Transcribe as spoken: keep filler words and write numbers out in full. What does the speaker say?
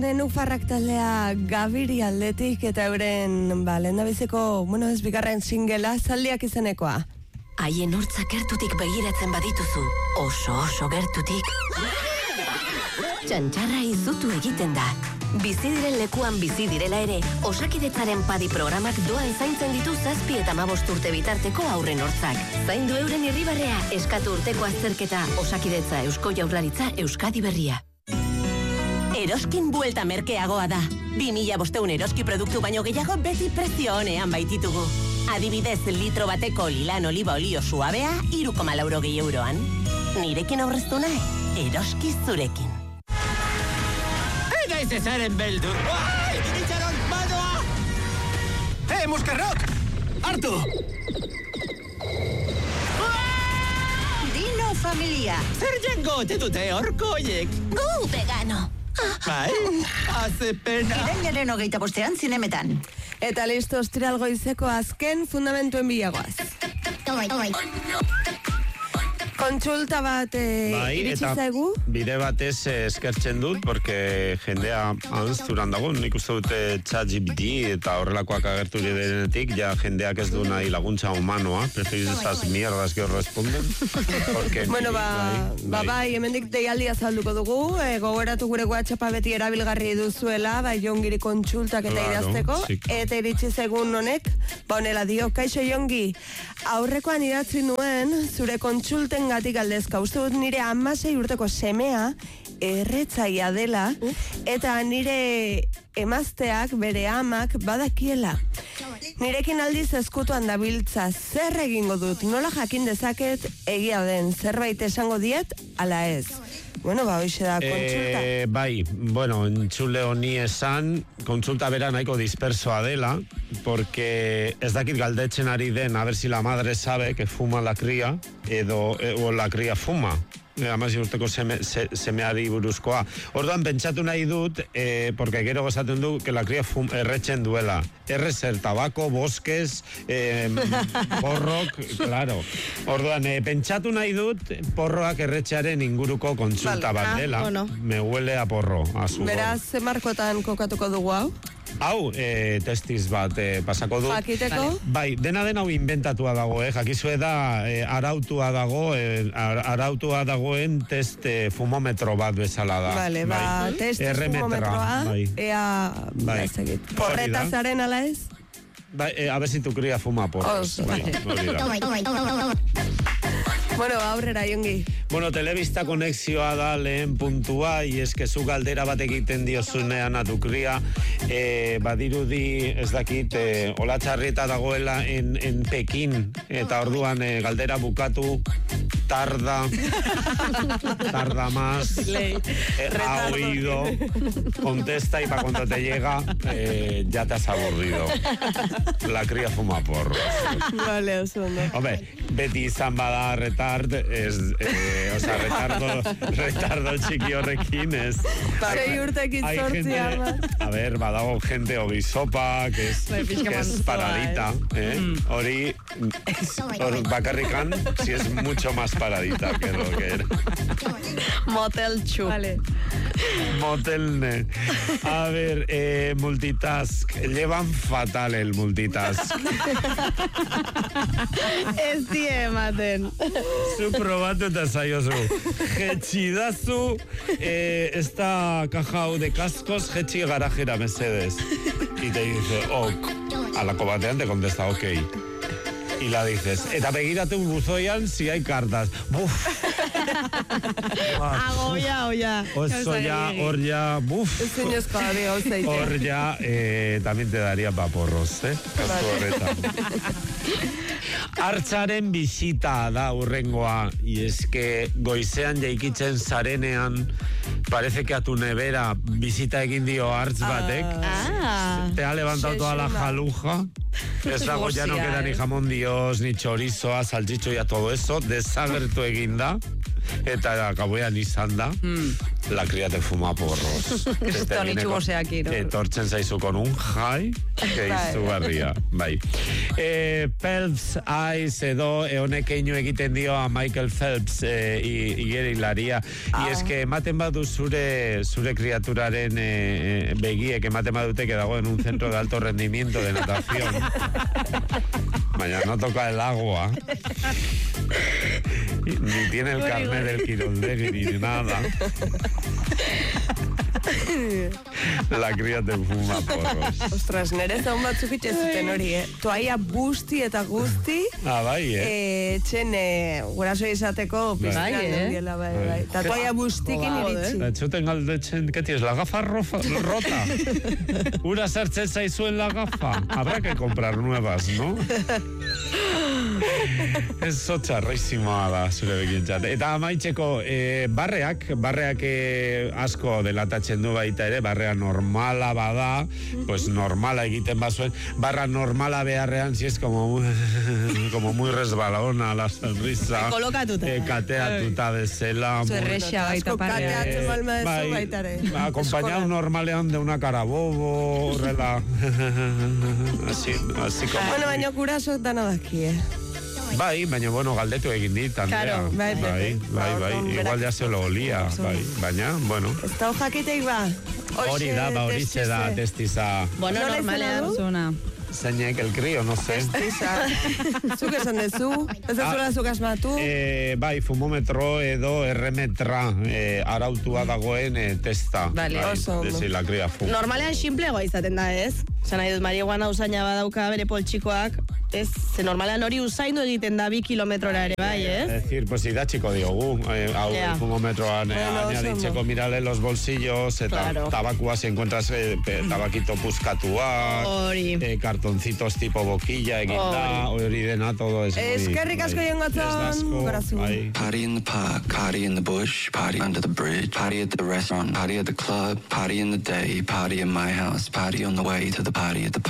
Nenufarrak taldea Gabiri aldetik eta euren ba, lehendabiziko, bueno, ez bigarren singela zaldiak izenekoa. Haien hortzak gertutik begiratzen badituzu, oso oso gertutik, txantxarra izutu egiten da. Bizi diren lekuan bizi direla ere, Osakidetzaren padi programak doan zaintzen ditu zazpi eta hamabost urte bitarteko aurren hortzak. Zaindu euren irribarrea, eskatu urteko azterketa, Osakidetza, Eusko Jaurlaritza, Euskadi Berria. Eroskin buelta merkeagoa da. bi mila bosteun eroski produktu baino gehiago beti prezio honean baititugu. Adibidez, litro bateko lilan oliba olio suabea, hiru koma laurogei euroan. Nirekin aurreztu nahi, eroski zurekin. Eda ez ezaren beldur. Ai, itxaron, manoa! Eh, muskarrok! Hartu! Dino familia. Zer jengo ote dute horko oiek? Gu vegano. Bai, haze pena. Irailaren hogeita bostean zinemetan. Eta listo, ostiral goizeko azken fundamentuen bilagoaz. Kontsulta bat eh, bai, iritsi eta zaigu. Bide batez eh, eskertzen dut, porque jendea anzturan dago, nik uste dute ChatGPT eta horrelakoak agertu denetik, ja jendeak ez du nahi laguntza humanoa, preferiz esas mierdas que os responden. Porque Bueno, ba, bai, ba, bai, hemendik deialdia azalduko dugu, e, gogoratu gure WhatsAppa beti erabilgarri duzuela, bai, Jongiri kontsultak eta Claro, idazteko, sí. eta iritsi zaigun honek, ba, honela dio, kaixo Jongi, aurrekoan idatzi nuen, zure kontsulten gatik aldezka, uste dut nire hamasei urteko semea, erretzaia dela, eta nire emazteak, bere amak, badakiela. Nirekin aldiz eskutuan dabiltza, zer egingo dut, nola jakin dezaket egia den, zerbait esango diet, ala ez. Bueno, ba, hoxe da kontsulta. Eh, bai, bueno, entzule honi esan, kontsulta bera nahiko dispersoa dela, porque ez dakit galdetzen ari den, a ver si la madre sabe que fuma la cría, edo, e, o la cría fuma. Amasi urteko seme, se, semeari buruzkoa. Orduan pentsatu nahi dut, eh, porque gero gozaten du, que la cría fum, erretzen duela. Errezer, tabako, bosques, eh, porrok, claro. Orduan, eh, pentsatu nahi dut, porroak erretxearen inguruko kontsulta Vale. bat Ah, dela. bueno. Me huele a porro, a sudor. Beraz, ze markotan kokatuko dugu hau? Hau, eh, testiz bat eh, pasako du. Jakiteko? Bai, dena den hau inventatua dago, eh? Jakizue da, eh, arautua dago, eh, ar, arautua dagoen test eh, fumometro bat bezala da. Vale, ba, Bai. test Erremetra, fumometroa, bai. ea, Bai. ez egit. Hori Porreta da. zaren ala ez? Bai, eh, a ver si tu cría fuma porros. Oso, Bai, hori da. Bueno, aurrera, Jongi. Bueno, telebista konexioa da lehen puntua, y es que zu galdera bat egiten diozunean a tu cría, eh, badirudi, ez dakit, eh, Ola Txarrieta dagoela en, en Pekin, eta orduan eh, galdera bukatu, tarda, tarda más, eh, ha oído, contesta y para cuando te llega, eh, ya te has aburrido. La cría fuma porros. Vale, oso ondo. Hombre, beti izan bada retard, ez, eh, o sea, retardo, retardo txiki horrekin, ez. Sei urtekin Hay zortzi gente, ama. a ver, badago gente obisopa, que es, Bai, pixka que es manzoa, paradita, eh? Hori, hor bakarrikan, si es mucho más paradita que lo que era. Motel txu. Vale. Motelne. A ver, eh, multitask. Llevan fatal el multitask. Ez die ematen. Zu probatu eta zaiozu. Jetxidazu eh, esta caja hau de cascos, jetxi garajera mesedes. Y te dice, ok. Alako batean te contesta, ok. Y la dices, eta begiratu buzoian si hay cartas. Buf. Agoia, oia. Oso ya, hor ya, buf. Ez zinezko ari hau zeite. Hor ya, eh, también te daría paporros, eh? Kasu horretan. Hartzaren bisita da urrengoa, y es que goizean jaikitzen zarenean, parece que a tu nevera visita egin dio hartz batek, Ah. te ha levantado toda la Xexuna. jaluja, ez dago, ya no Gosia, queda ni eh. jamón dios, ni chorizoa, salchicho, ya todo eso, desagertu egin da, Eta gauean izan da, mm. la cría te fuma porros. Toni txugoseak iro. Etortzen zaizu con un jai, que izugarria, bai. E, Phelps Eyes edo eonekeinu egiten dio a Michael Phelps e, igerilaria. Ah. I eske ematen badu zure zure kriaturaren e, begiek ematen badute que dago en un centro de alto rendimiento de natación. Baina no toca el agua. Ni tiene el carnet del Kirondegui ni nada. La cría te fuma porros. Ostras, nere zaun batzuk itxezuten hori, eh? Toaia busti eta guzti. Ah, bai, eh? Eh, txen, eh, guraso izateko piztinan bai, eh? nendiela, bai, bai. Ta toaia bustikin iritsi. Txuten galdetzen, ¿qué tienes, la gafa rofa, rota? Ura sartzen zaizuen la gafa. Habrá que comprar nuevas, ¿no? Ez zotxarraizimoa da, zure begintzat. Eta amaitzeko, eh, barreak, barreak eh, asko delatatzen du baita ere, barrea normala bada, pues normala egiten bazuen, barra normala beharrean, si es como, como muy resbalona la sonrisa. Kolokatuta. Eh, kateatuta bezala. Zerrexa baita parrea. Kateatzen balma dezu baita ere. Acompañado normalean de una cara bobo, horrela. así, así como... Bueno, baina gurasok dana daki, eh? Bai, baina, bueno, galdetu egin dit, Andrea. Claro, bai, bai, bai, bai, igual ya se lo olía, bai, baina, bueno. Ez da hojakiteik ba? Hori da, ba, hori da, testiza. Bueno, normalean zuna. Zeinek, el crío, no sé. Testiza. Zuk esan dezu? Ez dezula zuk asmatu? Eh, bai, fumometro edo erremetra eh, arautua dagoen eh, testa. Vale, bai, oso ondo. desi la cría fuma. Normalean xinplegoa izaten da, ez? Zan nahi dut, marihuana usaina badauka bere poltsikoak, ez? Ze normalean hori usaindu egiten da bi kilometrora ere, bai, ez? Es decir, pues idatziko diogu, eh, hau Yeah. fumometroan eh, Bueno, añaditzeko oso mirale los bolsillos, eta Claro. tabakua si encuentras eh, pe- tabakito puskatuak, Hori. eh, cartoncitos tipo boquilla eginda, hori dena, todo es muy... Eskerrik asko bai. Jon Gatzon, Ez da asko, gorazu. bai. Party in the park, party in the bush, party under the bridge, party at the restaurant, party at the club, party in the day, party in my house, party on the way to the party at the